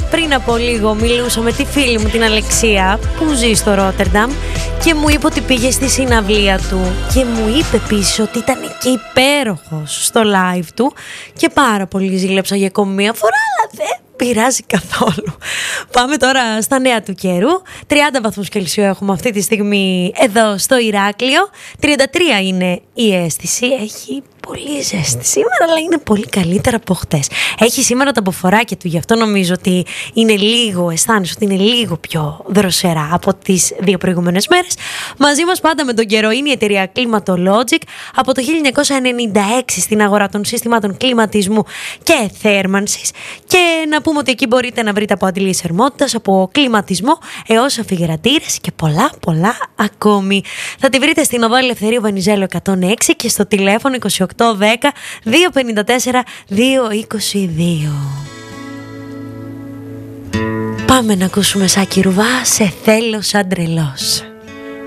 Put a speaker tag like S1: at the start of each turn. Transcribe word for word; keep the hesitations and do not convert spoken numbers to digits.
S1: πριν από λίγο μιλούσα με τη φίλη μου την Αλεξία που ζει στο Ρότερνταμ και μου είπε ότι πήγε στη συναυλία του και μου είπε επίσης ότι ήταν και υπέροχος στο live του και πάρα πολύ ζήλεψα για ακόμη μία φορά, αλλά δεν πειράζει καθόλου. Πάμε τώρα στα νέα του καιρού. τριάντα βαθμούς Κελσίου έχουμε αυτή τη στιγμή εδώ στο Ηράκλειο. τριάντα τρία είναι η αίσθηση. Έχει πολύ ζέστη σήμερα, αλλά είναι πολύ καλύτερα από χτες. Έχει σήμερα τα μποφοράκια του, γι' αυτό νομίζω ότι είναι λίγο, αισθάνεσαι ότι είναι λίγο πιο δροσερά από τις δύο προηγούμενες μέρες. Μαζί μας πάντα με τον καιρό είναι η εταιρεία Climatologic από το χίλια εννιακόσια ενενήντα έξι στην αγορά των συστημάτων κλιματισμού και θέρμανσης. Και να πούμε ότι εκεί μπορείτε να βρείτε από αντιλίες θερμότητας, από κλιματισμό έως αφιγερατήρες και πολλά πολλά ακόμη. Θα τη βρείτε στην οδό Ελευθερίου Βενιζέλου εκατόν έξι και στο τηλέφωνο είκοσι οκτώ δέκα δύο πενήντα τέσσερα δύο είκοσι δύο. Πάμε να ακούσουμε Σάκη Ρουβά, σε θέλω σαν τρελός.